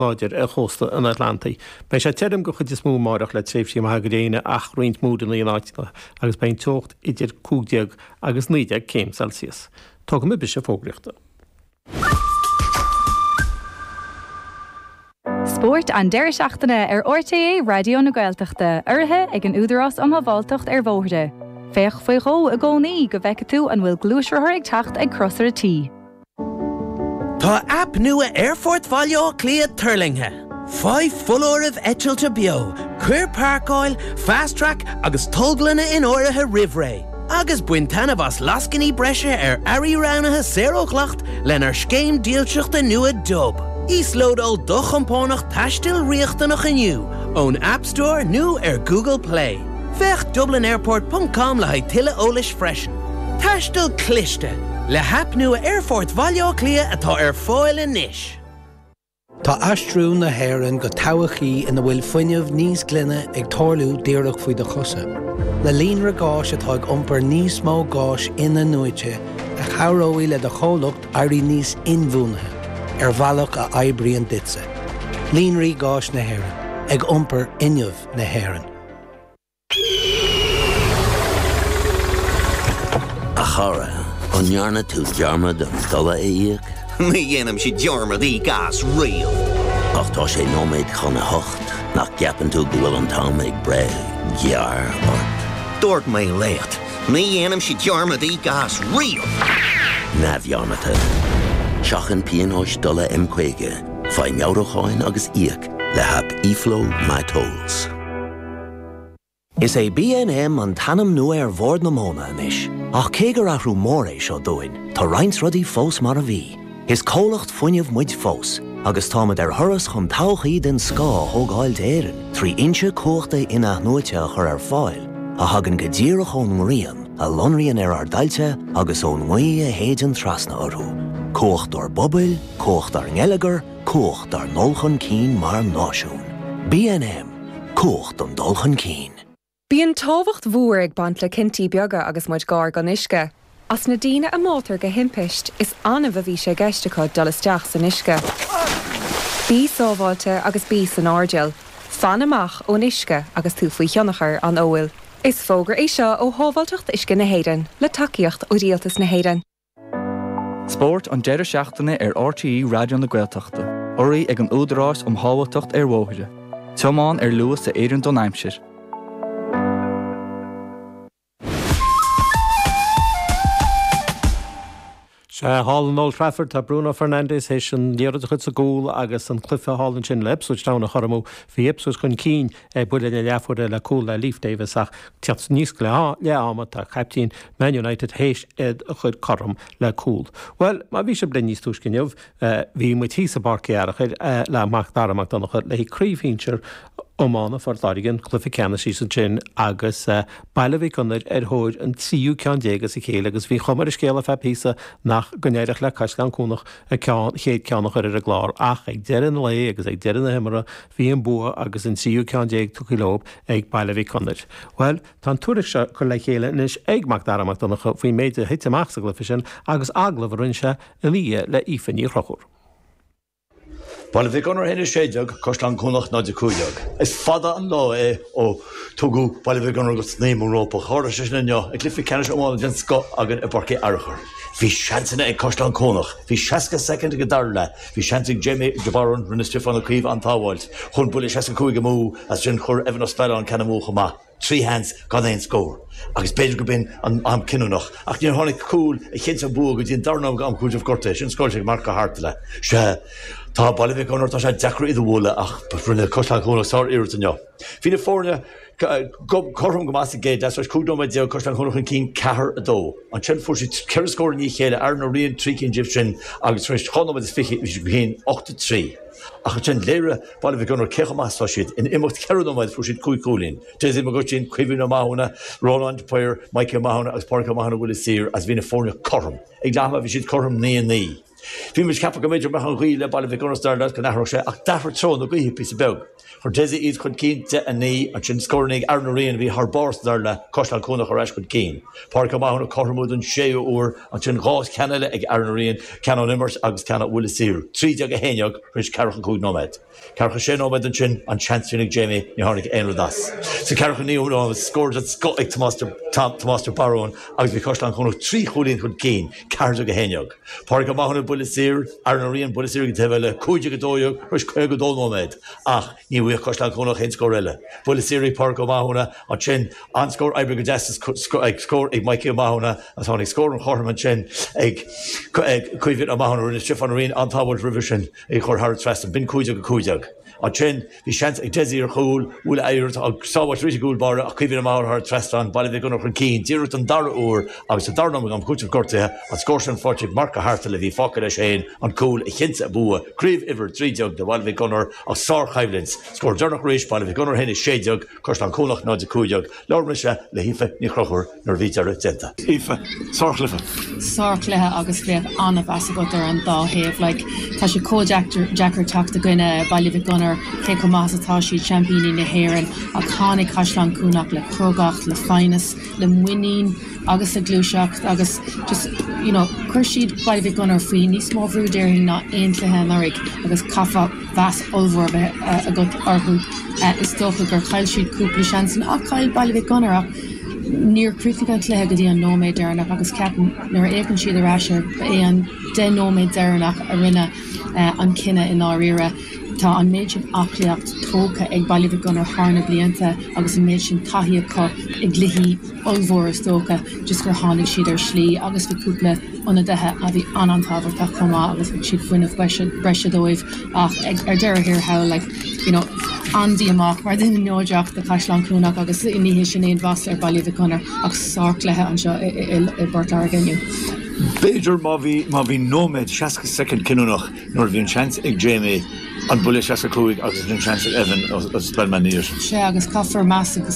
láidir a chósta an Atlantaí. Bei sé tem go chud is mú marach le tréfsí a réine ach roint múd an áitile agus bein teocht idir 50 agus 90 céim Celsius. Tá go mi se fógriachta. Sport an deir seachtaine RTA Radio na Gaeltachta, urthe ag an údarás am bháltacht bhóirde. Féach faoi ró a gcónaí go bheice tú an bhfuil glúisirthir ag teacht ag crossar a tí. Tá app nua Airfort Valio Clia Turlinghe. 5 full orh eitilte bio, queer parkoil, fast track agus tóglanna in áirithe rivray. Agus buintana vas lascaní breise Ari Ránathe 0 clacht lenar scéim díalteachta nua dub. Íslódal dochampónach taistil riachtanach aniu, ón App Store nu Google Play. Fech dublinairport.com le haid tille ólis freisin. Taistil cliste, le hap nua Airfort Valio Clia atá fáil inis. Tá astrú na héireann go tabachaí ina bhfuil fuinneamh níos glunne ag tarlú díreach faoi de chusa. Le líonra gáis atá ag iompar níos mó gáis ina nuaite a chaireoí le de chólacht airí níos inmhúnathe bhealach a eibríonn ditse. Líonraí gáis na héireann ag iompar inneamh na héireann. A chara, an nearna tú dearmad an dala éiag. Ní dhéanam si dearmad í gas rial. Ach tá sé nóméid chuna hocht, nach ceapan tú go bhfuil an tám ag bre, gear ort. Dúirt mé lécht, ní dhéanam si dearmad í gas rial. Na bhearmata. Seachan píonóis dala M-Quaige, fai meabhracháin agus íoc le hap e-flow my tolls. Is é B&M an tanam nua bhór na móna inis. Ach cé gur athrú mór é seo dúin, tá roinnt rudaí fós mar a bhí. Is cólacht fuinneamh muid fós, agus támad thuras chun todhchaí den scá thógáilt éireann, trí inse cóchta ina nuaite a chur fáil, a hagan go ddíreach ón ngrian, a lonraíonn ardailte agus ón ngaí a héidean trasna orthú. Cócht ar bobail, cócht ar ngeileagar, cócht ar nolchan cín mar náisiún. B&M, cócht an dulchan cín. Bíonn tábhacht mhuar ag bant le cintí beaga agus muid gár gan uisce. As na daoine a mátar go himpeist is anmh a bhí sé geisteáid dul isteach san uisce. Bí sábháilte agus bí san ardéal, fan amach ón uisce agus tú faoi cheannachar an óil. Is fógur é seo ó hábhailteacht uisce na héireann, le takeíocht ó rialtas na héireann. Sport an deireadh seachtaine RTí Radio na Gaeltachta. Oraí ag an údarás hábhailteacht bhóithre. Teamáin luas a Éireann Don Aimsir. Hall in Old Trafford tá Bruno Fernandes hééis an déad chud sa gúil agus an clufa Hall sin le Ipswich tána choramú fi Ipswich chun cín buile le leafúir le cúil le Leaf Davis ach teat níos le ámat a captain Man United hééis chud chom le cúil. Well, má bhí se blin níos túiscinneamh bhí mu tí sa barcéarach le amach darach donna chud le críomhhínseir Omána fortáigen clufa ceanna sí san sin agus bailile bhí chunar thóid an tíú cean dégus i chéile agus bhí chumar is scéala fe písa nach gonéireach le caiisleán cúnach chéad ceannach ar a glár ach ag deirean le agus ag deirean na himara bhí an bua agus an tíú cean déag tucilób ag bailile bhí chunar. Well, tá túireach se chu le chéile inis agmach darach donna chu faoi méid hiiteach sa glufa sin agus aglah se a bhí le ífaní rochúr. Well, if you're going to shade, Costa Kunach not the Kuyag. It's father and law, Togu, while if you're going to name a rope, Horror in your, a cliffy canish on the Scott, again a parquet archer. Vi chanting at Costa Kunach, Vi Shaska second to Gadarla, Vi chanting Jamie Jabaron, Minister von the Cave and Tawalt, Hun Bullish Hassan Kuigamu, as Jen Hur Evan Ospella on Canamu Homa. 3 hands, got in score. Agus Pedro Gubin on Kinunoch. Ach, you know, cool, a hint of boog, it's in Darnam on Kuj of Cortes, and Scorching Marka Hartla. Shah. Tá bailibh gonir tá sé deacraí do bhla ach brunne Costa Kunach sár iireann jo. Bhí na fórne chom go más géad as cúdom a deo Costa Kunach an cín cehar a dó. An sin fór si ceir scóir ní chéile ar na rion trí cín jib sin agus tríéis chonam is fiche bhíon 8-3. Ach sin léire bailibh gonir cecha más tá siad in imimecht ceirdomid fór siad cúlín. Déis im go sin cuimhí na mána, Roland Poir, Michael Mahona agus Parker Mahona bhfuil sir as bhí na fórne chom. Ag dáma bhí siad chom ní. Bhí mis cappa go méidir meach an ghuiile bailile bheith gunnar le go nachra sé ach dafar trón na gcuhí pí sa beg. Chur déise iad chun cínte a ní an sin scóirnig ar na réon bhí th bárs dar le costal cúnach a reis chun cín. Páir go máthna cormúd an séú úr an sin gás ceanile ag ar na réon cean immers agus cean bhfuil sír. Trídeag a héineag chuis cearchan cúd nóméid. Cearcha sé nóméid an sin an chanceúnig Jamie ní tháinig éonra das. Sa cearcha níú ná scóir at sco ag Tomáster Barón agus bhí costal cúnach trí chúlíonn chun cín ceardeag a héineag. Páir go máthna bhfuil sír ar na réon bhfuil sír go teile cúide go dóideag chuis chuig go dó nóméid. Ach ní bhuiach costal cúnach hen scóir eile. Bhfuil sírí páir go máthna an sin an scór ebre go deas ag scór ag Michael máthna as tháinig scór an chorm an sin ag cuimhid a máthna rinne strif an réon antábhail river sin ag chur thar trestan bin cúideag go cúideag. An sin bhí seans ag déí ar chúil bhfuil éirt ag sábhait rí gúil bar a cuimhid a máthna thar trestan bailile bhí gunnar chun cín díirt an dar úr agus a darnam an cúteamh gortaithe an scóir sin forteigh marca harta le bhí fáca leis éin an cúil i chinsa a bua críomh iver trídeag de bhailile bhí gunnar a sár chaimlins scóir dernach rééis bailile bhí gunnar héna séideag cos an cúnach náid a cúideag leir se le hífe ní chrochur nar vítar denta. Hífe sárchlifa. Sárchlithe agus bheith anna bheasa go ar an dáhéamh le tá sé cójackar teachta gine bailile bhí gunnar cé go másatá sí championí na héireann a chánig caiisleán cúnach le crogacht le feinas le muinín agus a glúiseacht agus just chuir siad bailile bhí gunnar faoi níos mó bhrúdéirí ná aontlathe narig agus cafa bheas olmhór a go orthú is dócha gur chail siad cúpla seansan a chail bailile bhí gunnar ach níor cruúfigant lethe go dtí an nóméid dearnach agus ceapan nuair éann siad a ráisir é an den nóméid dearnach a rinne an cinenne in áíire. Tá an méid sin achlaíocht tócha ag bailile bhí gunnar hána blianta agus an méid sin taithíí có ag glithí olmhór is tócha just gur tháinig siad ar slí agus bhí cúpla ina dethe a bhí anantábhartach chumá agus bhí siad fuinmh breise ach ar deire hir how andí amach mar duine nóideach de caiisleán cúnach agus inníhé sin éon bhas ar bailile bhí gunnar ach sárclathe an seo i Bartlar geniu. Beidir má bhí nóméid 60 second cinúnach nuair bhíon chance ag Jamie an buile 60 agus bhíon chance ag Evan as spellmaníir. Sé agus caffar meas agus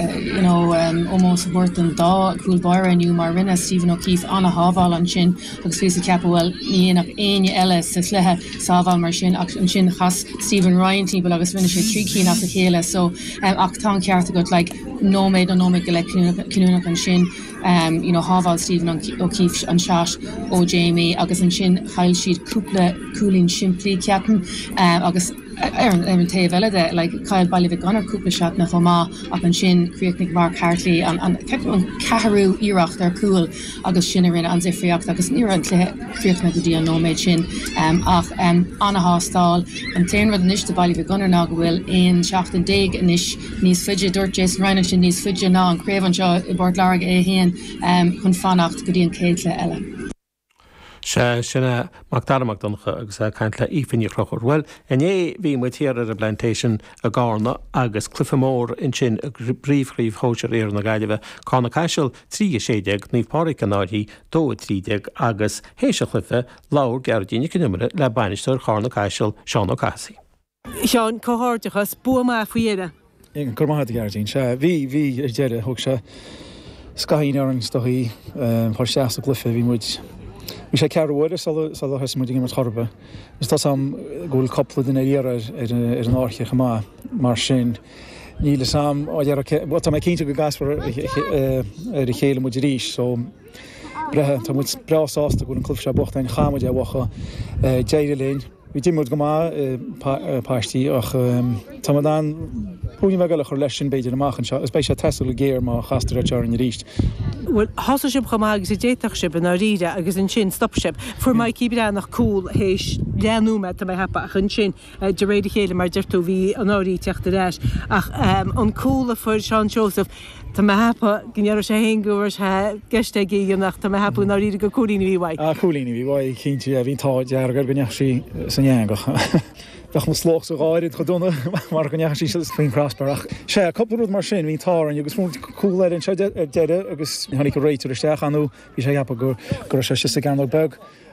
ómós bhairt an dá cúil baire aniu mar rinne Stephen O'Keefe anna hábháil an sin agus fís a ceappa bhfuil níonach aine eile sa chluthe sábháil mar sin ach an sin chas Stephen Ryan timp agus rinne sé trí cín as a chéile so ach tá cearta go nóméid an nóméid go le cinúnach an sin hábháil Stephen O'Keefe an seas ó Jamie agus an sin chail siad cúpla cúlín siimplí ceapan agus ar an taobh eile de chail bailile bhí gunnar cúpla seat na chomá ach an sin chríochnig Mark Hartley an ceathrú iireacht ar cúil agus sin rinne an zifriocht agus ní an chríochna go dtí an nóméid sin ach anna hástáil an téan rud níos de bailile bhí gunnar ná go bhfuil éon seachtain déag níos fuide dúirt Jason Ryan sin níos fuide ná an craobh an seo i Bartlar é héan chun fannacht go dtí an céadla eile. Se sinna magtarach doncha agus caiint le ífinní chlochar. Well, é bhí mu tíar ar a plantation a gána agus clufamór in sin a bríomhríomh hóir ar na gaiileh cána caiisiil 3 níomhpáric an áidí 2 agus hééis a chlufe láir geardíine cinimire le bainisteir chána caiisiil Seán O'Casey. Seán cóthirtechas buama faoiile. Gur maithe geardín se bhí ar deire thug se scaín ar an stoí thir seasta glufe bhí muid. Bhí sé cearhúir sal heismúdí mar thorba. Is tá sam ghúil coppla den éar ar an áirche chamá mar sin. Níle sam tá mé cinnte go gaspar ar i chéile muid ríis, so brethe tá muid breásásta gúil an club se bocht ein chamuid a bhacha déire léin. Bhí dimúd go má páistí ach tá an púine me go chur leis sin beidir amachchan seo, is béis se teú le géir má chastar tear in ríist. Well, hasal sib chamá agus i déiteach sib an áíide agus an sin stopsib. Fu mai cíbre nach cúil hééis leanúme a mé hepa ach an sin de réidir chéile mar deirtú bhí an áí teachta réis ach an cúla fu Sean Joseph tá me hepa gnéar sé héúir se geiste gíonnach tá heapú áíide go cúlíní bhíhaid. A cúlíní bhíhaid cinnte a bhín tá dear gur gneach sí san éangach. Bheith mo slách sa gáid chodonna mar gneach sí faoin crasparach. sé coppleúd mar sin hín tá an agus mú cúil an se deide agus hanig go réitú isteach anú bhí sé heappa gur sé sa gan beg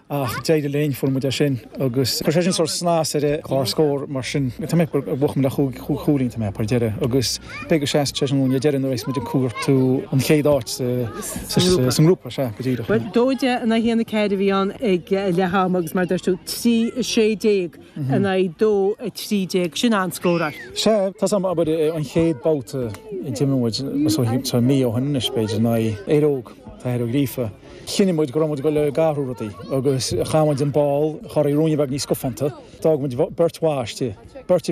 ach déidir léin fu mu sin agus chu sin sort snás cá scór mar sin Tá bch me choúlín me par deire agus be go 6ún dean éis mu cuair tú an chéadáit san grúpa se godíide. Well dóide na héanana céir bhí an ag lehamagus mar tú 3 a dó 3 sin anscórar. Se Tá am ab an chéad bouta i Jimmid mí ó hanna spéidir na éróg tá rífa. Chinine muid go go le garúí agus chaáid an ball choir rúine bag ní scofanta, Tá mu bertháiste.